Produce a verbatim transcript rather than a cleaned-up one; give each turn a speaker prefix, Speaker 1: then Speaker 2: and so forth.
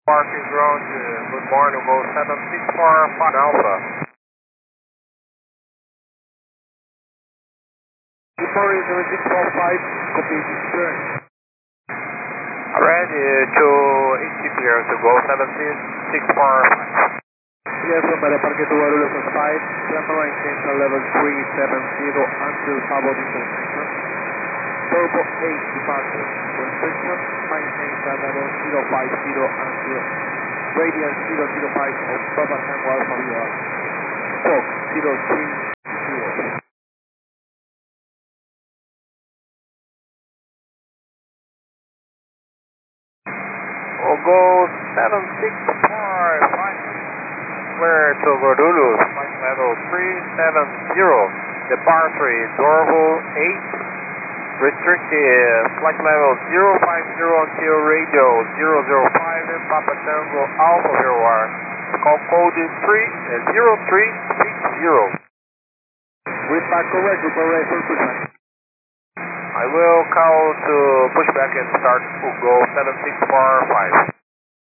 Speaker 1: Parking ground, uh, good morning, go seven six four five Alpha. Good morning, seven six four five, copy this turn. Alright, uh, to eight clear to go seven six four five.
Speaker 2: Clear from the Parque Tuvalu level five, Terminal intention level three seven zero until Pavo intersection. Turbo eight departure, restriction, maintain at level zero five zero until radius zero zero five of Papa Tango Alpha V R. Fox zero three zero.
Speaker 1: We'll go seven six four five, clear to Gordulu, flight level three seven zero, departure Dorval eight, restricted flight level zero five zero until radio zero zero five, Papa Tango Alpha V R, call code three zero three six zero.
Speaker 2: With back correct, with correct for pushback.
Speaker 1: I will call to pushback and start to go seven six four five.